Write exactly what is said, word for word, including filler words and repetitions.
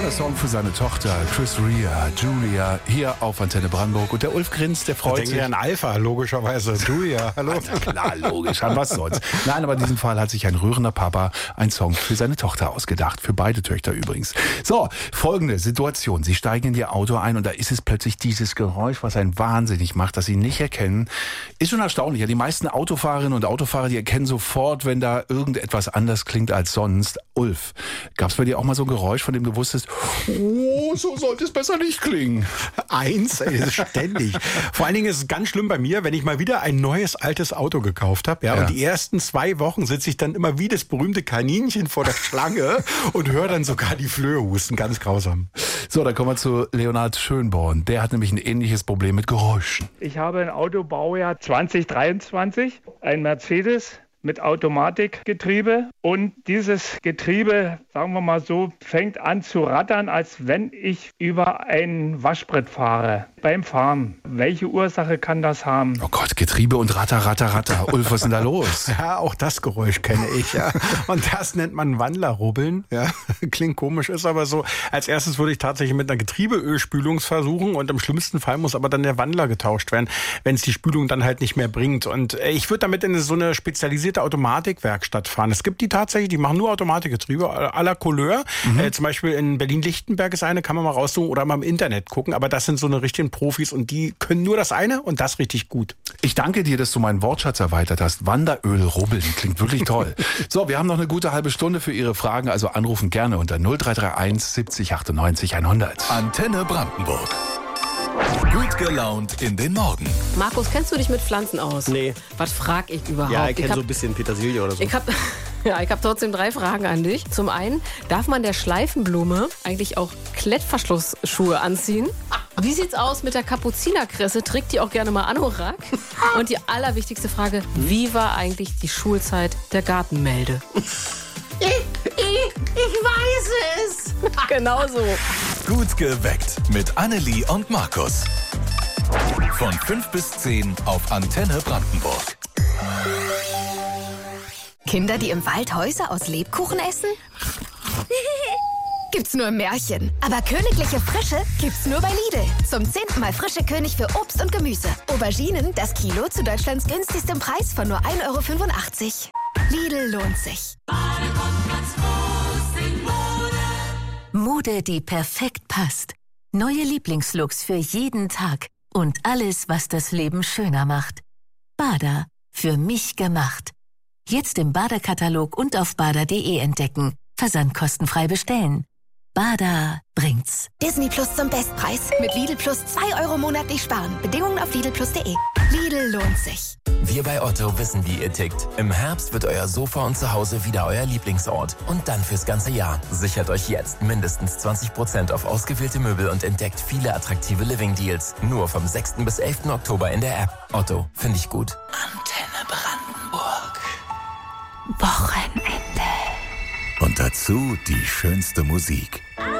Schöner Song für seine Tochter, Chris Rea, Julia, hier auf Antenne Brandenburg. Und der Ulf grinst, der freut sich. Ich denke sich. an Alpha, logischerweise. Julia, hallo. Ja, klar, logisch, an was sonst. Nein, aber in diesem Fall hat sich ein rührender Papa einen Song für seine Tochter ausgedacht. Für beide Töchter übrigens. So, folgende Situation. Sie steigen in ihr Auto ein und da ist es plötzlich dieses Geräusch, was einen wahnsinnig macht, das Sie nicht erkennen. Ist schon erstaunlich. Ja, die meisten Autofahrerinnen und Autofahrer, die erkennen sofort, wenn da irgendetwas anders klingt als sonst. Ulf, gab es bei dir auch mal so ein Geräusch, von dem du wusstest, oh, so sollte es besser nicht klingen? Eins, ey, ständig. Vor allen Dingen ist es ganz schlimm bei mir, wenn ich mal wieder ein neues, altes Auto gekauft habe. Ja, ja. Und die ersten zwei Wochen sitze ich dann immer wie das berühmte Kaninchen vor der Schlange und höre dann sogar die Flöhe husten. Ganz grausam. So, dann kommen wir zu Leonhard Schönborn. Der hat nämlich ein ähnliches Problem mit Geräuschen. Ich habe ein Autobaujahr zwanzig dreiundzwanzig, ein Mercedes mit Automatikgetriebe, und dieses Getriebe, sagen wir mal so, fängt an zu rattern, als wenn ich über ein Waschbrett fahre beim Fahren. Welche Ursache kann das haben? Oh Gott, Getriebe und Ratter, Ratter, Ratter. Ulf, was ist denn da los? Ja, auch das Geräusch kenne ich. Ja. Und das nennt man Wandlerrubbeln. Ja. Klingt komisch, ist aber so. Als erstes würde ich tatsächlich mit einer Getriebeölspülung versuchen, und im schlimmsten Fall muss aber dann der Wandler getauscht werden, wenn es die Spülung dann halt nicht mehr bringt. Und ich würde damit in so eine spezialisierte Automatikwerkstatt fahren. Es gibt die tatsächlich, die machen nur Automatikgetriebe à la Couleur. Mhm. Äh, zum Beispiel in Berlin-Lichtenberg ist eine, kann man mal raussuchen oder mal im Internet gucken. Aber das sind so eine richtigen Profis und die können nur das eine und das richtig gut. Ich danke dir, dass du meinen Wortschatz erweitert hast. Wanderöl rubbeln klingt wirklich toll. So, wir haben noch eine gute halbe Stunde für Ihre Fragen, also anrufen gerne unter null drei drei eins siebzig achtundneunzig hundert. Antenne Brandenburg. Gut gelaunt in den Morgen. Markus, kennst du dich mit Pflanzen aus? Nee. Was frag ich überhaupt? Ja, ich kenne hab, so ein bisschen Petersilie oder so. Ich hab, ja, ich habe trotzdem drei Fragen an dich. Zum einen, darf man der Schleifenblume eigentlich auch Klettverschlussschuhe anziehen? Wie sieht's aus mit der Kapuzinerkresse? Trägt die auch gerne mal Anorak? Und die allerwichtigste Frage, wie war eigentlich die Schulzeit der Gartenmelde? Ich, ich, ich weiß es. Genau so. Gut geweckt mit Annelie und Markus. Von fünf bis zehn auf Antenne Brandenburg. Kinder, die im Wald Häuser aus Lebkuchen essen? Gibt's nur im Märchen. Aber königliche Frische gibt's nur bei Lidl. Zum zehnten Mal frische König für Obst und Gemüse. Auberginen, das Kilo zu Deutschlands günstigstem Preis von nur ein Euro fünfundachtzig. Lidl lohnt sich. Mode, die perfekt passt. Neue Lieblingslooks für jeden Tag. Und alles, was das Leben schöner macht. Bada, für mich gemacht. Jetzt im Bada-Katalog und auf bada punkt de entdecken. Versand kostenfrei bestellen. Bada bringt's. Disney Plus zum Bestpreis. Mit Lidl Plus zwei Euro monatlich sparen. Bedingungen auf lidl plus punkt de. Lidl lohnt sich. Wir bei Otto wissen, wie ihr tickt. Im Herbst wird euer Sofa und Zuhause wieder euer Lieblingsort. Und dann fürs ganze Jahr. Sichert euch jetzt mindestens zwanzig Prozent auf ausgewählte Möbel und entdeckt viele attraktive Living-Deals. Nur vom sechsten bis elften Oktober in der App. Otto, finde ich gut. Antenne Brandenburg. Wochenende. Und dazu die schönste Musik.